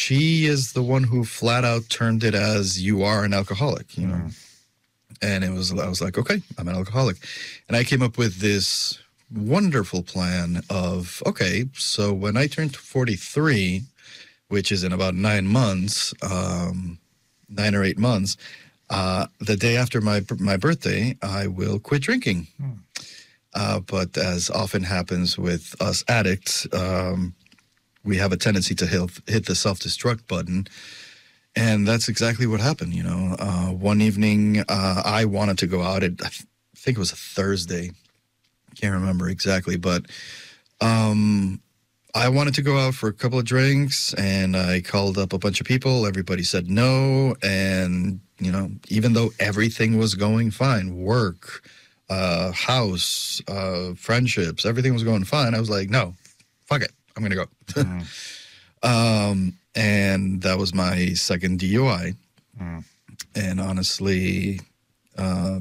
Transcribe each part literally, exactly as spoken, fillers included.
she is the one who flat out turned it as you are an alcoholic, you know. Mm. And it was, I was like, okay, I'm an alcoholic. And I came up with this wonderful plan of, okay, so when I turn forty-three, which is in about nine months, um, nine or eight months, uh, the day after my my birthday, I will quit drinking. Hmm. Uh, but as often happens with us addicts, um, we have a tendency to hit, hit the self-destruct button. And that's exactly what happened, you know. Uh, one evening, uh, I wanted to go out. It, I think it was a Thursday. Can't remember exactly, but um, I wanted to go out for a couple of drinks, and I called up a bunch of people. Everybody said no, and, you know, even though everything was going fine, work, uh, house, uh, friendships, everything was going fine, I was like, no, fuck it, I'm going to go. Mm. um, and that was my second D U I. Mm. And honestly, uh,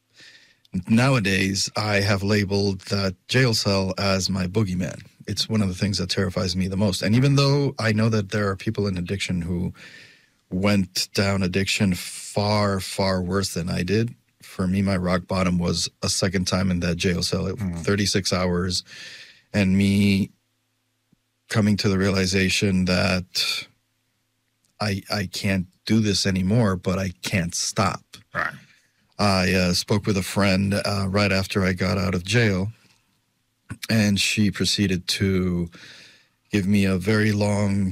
nowadays, I have labeled that jail cell as my boogeyman. It's one of the things that terrifies me the most. And even though I know that there are people in addiction who went down addiction far, far worse than I did, for me, my rock bottom was a second time in that jail cell, mm. thirty-six hours, and me coming to the realization that I I can't do this anymore, but I can't stop. Right. I uh, spoke with a friend uh, right after I got out of jail, and she proceeded to give me a very long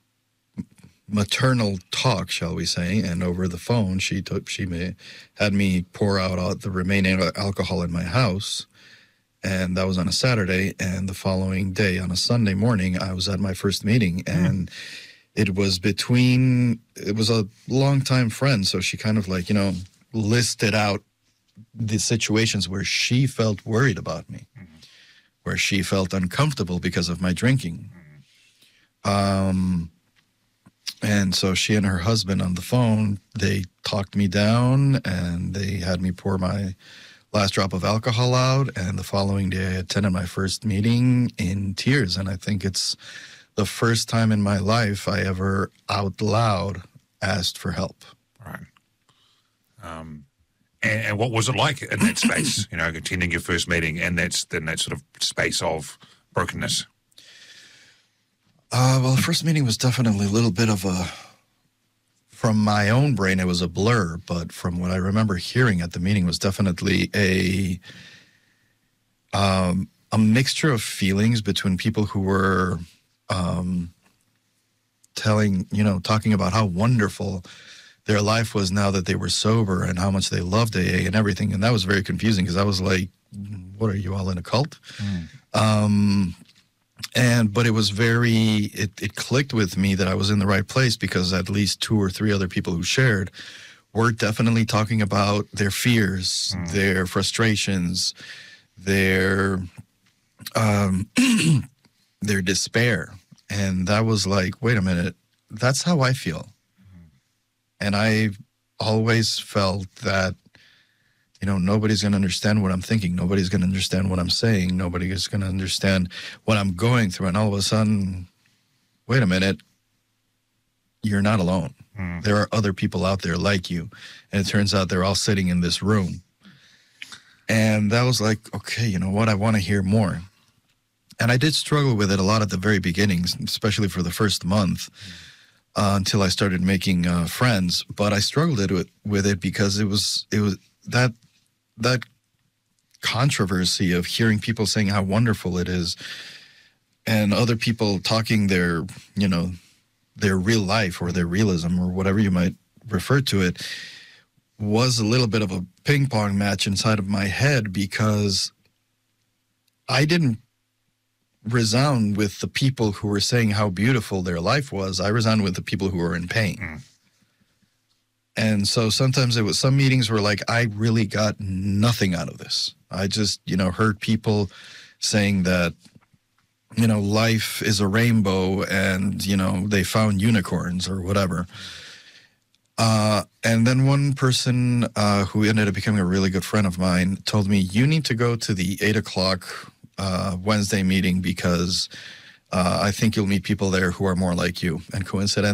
maternal talk, shall we say, and over the phone, she took, she may, had me pour out all the remaining alcohol in my house, and that was on a Saturday, and the following day, on a Sunday morning, I was at my first meeting, and mm. it was between, it was a longtime friend, so she kind of like, you know, listed out the situations where she felt worried about me, mm-hmm. where she felt uncomfortable because of my drinking. Mm-hmm. Um, and so she and her husband on the phone, they talked me down, and they had me pour my last drop of alcohol out. And the following day, I attended my first meeting in tears. And I think it's the first time in my life I ever out loud asked for help. Right. Um, and, and what was it like in that space, you know, attending your first meeting and that's in that sort of space of brokenness? Uh, well, the first meeting was definitely a little bit of a, from my own brain, it was a blur, but from what I remember hearing at the meeting was definitely a, um, a mixture of feelings between people who were um, telling, you know, talking about how wonderful their life was now that they were sober and how much they loved A A and everything. And that was very confusing because I was like, what are you all in a cult? Mm. Um, and, but it was very, it, it clicked with me that I was in the right place because at least two or three other people who shared were definitely talking about their fears, mm. their frustrations, their, um, their despair. And that was like, wait a minute, that's how I feel. And I always felt that, you know, nobody's going to understand what I'm thinking. Nobody's going to understand what I'm saying. Nobody is going to understand what I'm going through. And all of a sudden, wait a minute, you're not alone. Mm. There are other people out there like you. And it turns out they're all sitting in this room. And that was like, okay, you know what? I want to hear more. And I did struggle with it a lot at the very beginnings, especially for the first month. Mm. Uh, until I started making uh, friends, but I struggled it with, with it because it was it was that that controversy of hearing people saying how wonderful it is, and other people talking their you know their real life or their realism or whatever you might refer to it, was a little bit of a ping pong match inside of my head because I didn't resound with the people who were saying how beautiful their life was. I resound with the people who were in pain. Mm. And so sometimes it was, some meetings were like, I really got nothing out of this. I just, you know, heard people saying that, you know, life is a rainbow and, you know, they found unicorns or whatever. Uh, and then one person uh, who ended up becoming a really good friend of mine told me, you need to go to the eight o'clock Uh, Wednesday meeting because uh, I think you'll meet people there who are more like you. And coincidentally,